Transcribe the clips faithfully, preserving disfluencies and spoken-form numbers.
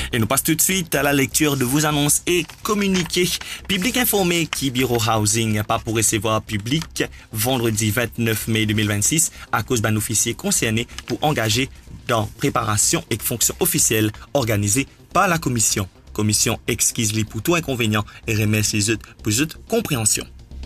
Et nous passons tout de suite à la lecture de vos annonces et communiqués. Public informé qui Bureau Housing pas pour recevoir public vendredi vingt-neuf mai deux mille vingt-six à cause d'un officier concerné pour engager dans préparation et fonction officielle organisée par la commission. Commission exquise les pour tout inconvénient et remercie les autres pour votre compréhension.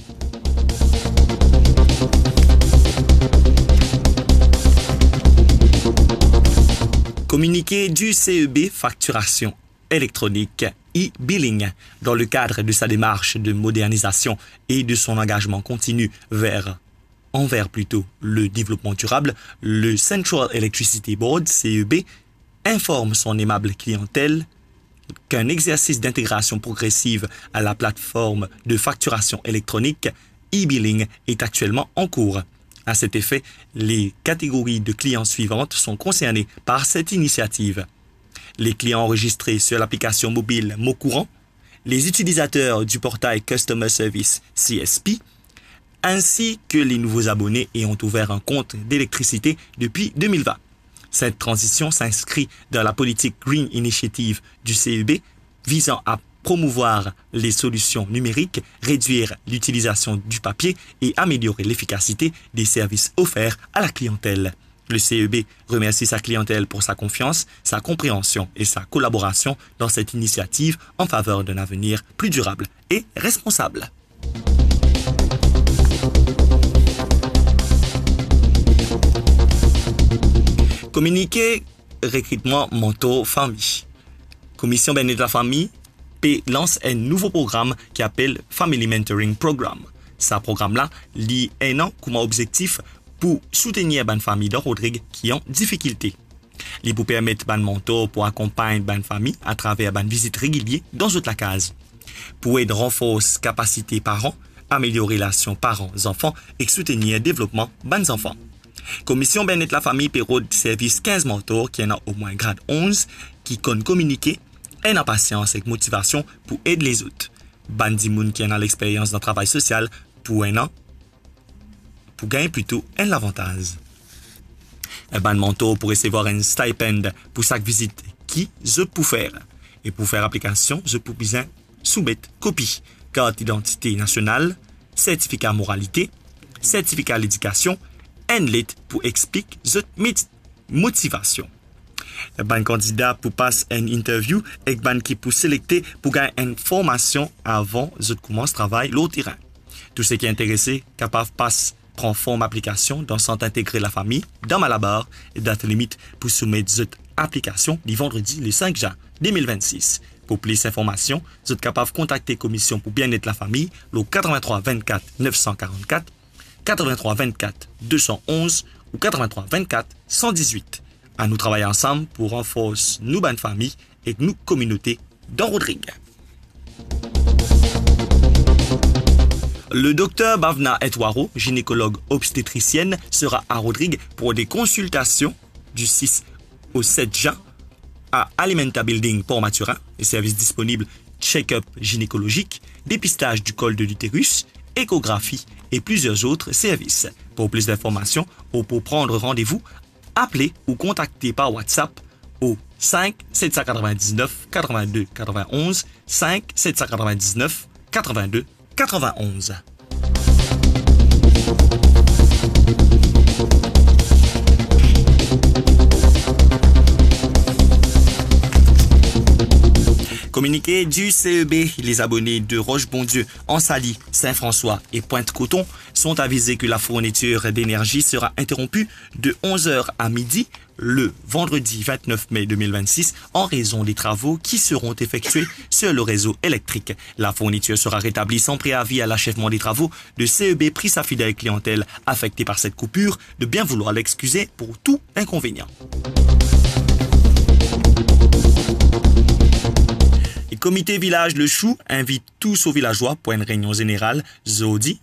Communiqué du C E B Facturation électronique e-billing dans le cadre de sa démarche de modernisation et de son engagement continu vers envers plutôt le développement durable, le Central Electricity Board C E B informe son aimable clientèle qu'un exercice d'intégration progressive à la plateforme de facturation électronique e-billing est actuellement en cours. À cet effet, les catégories de clients suivantes sont concernées par cette initiative. Les clients enregistrés sur l'application mobile Mot Courant, les utilisateurs du portail Customer Service C S P, ainsi que les nouveaux abonnés ayant ouvert un compte d'électricité depuis deux mille vingt. Cette transition s'inscrit dans la politique Green Initiative du C E B visant à promouvoir les solutions numériques, réduire l'utilisation du papier et améliorer l'efficacité des services offerts à la clientèle. Le C E B remercie sa clientèle pour sa confiance, sa compréhension et sa collaboration dans cette initiative en faveur d'un avenir plus durable et responsable. Communiqué recrutement mentor famille. Commission bien-être de la famille P lance un nouveau programme qui appelle Family Mentoring Program. Ce programme-là lie un an comme objectif pour soutenir les familles de Rodrigue qui ont difficulté. Il pour permettre les mentors pour accompagner les familles à travers des visites régulières dans toute la case. Pour aider renforcer capacité parents, améliorer la relation parents-enfants et soutenir le développement des enfants. Commission bien-être de la famille période service quinze mentors qui en a au moins grade onze qui connaissent communiquer et en patience et motivation pour aider les autres. Bandi moun qui en a l'expérience dans le travail social pour un an, pour gagner plutôt un avantage. Un ban mentor pour recevoir un stipend pour chaque visite qui je peux faire. Et pour faire application, je peux bien soumettre copie, carte d'identité nationale, certificat moralité, certificat d'éducation, un lettre pour expliquer votre motivation. Ban candidat pour passer une interview et ban qui pour sélecter pour gagner une formation avant de commencer travail le terrain. Tout ce qui est intéressé capable passe prend forme application dans centre intégré la famille dans Malabar et date limite pour soumettre cette application le vendredi le cinq juin deux mille vingt-six. Pour plus d'informations, vous êtes capable de contacter commission pour bien-être la famille le quatre-vingt-trois vingt-quatre neuf cent quarante-quatre, quatre-vingt-trois vingt-quatre deux cent onze ou quatre-vingt-trois vingt-quatre cent dix-huit. À nous travailler ensemble pour renforcer nos bonnes familles et nos communautés dans Rodrigue. Le docteur Bhavna Etwaro, gynécologue obstétricienne, sera à Rodrigue pour des consultations du six au sept juin à Alimenta Building Port-Maturin. Les services disponibles check-up gynécologique, dépistage du col de l'utérus, échographie et plusieurs autres services. Pour plus d'informations ou pour prendre rendez-vous, appelez ou contactez par WhatsApp au cinq sept cent quatre-vingt-dix-neuf quatre-vingt-deux quatre-vingt-onze, cinq sept cent quatre-vingt-dix-neuf quatre-vingt-deux quatre-vingt-onze. Communiqué du C E B, les abonnés de Roche-Bondieu, Ansaly, Saint-François et Pointe-Coton sont avisés que la fourniture d'énergie sera interrompue de onze heures à midi le vendredi vingt-neuf mai deux mille vingt-six en raison des travaux qui seront effectués sur le réseau électrique. La fourniture sera rétablie sans préavis à l'achèvement des travaux. Le C E B prie sa fidèle clientèle affectée par cette coupure de bien vouloir l'excuser pour tout inconvénient. Le comité village Le Chou invite tous aux villageois pour une réunion générale jeudi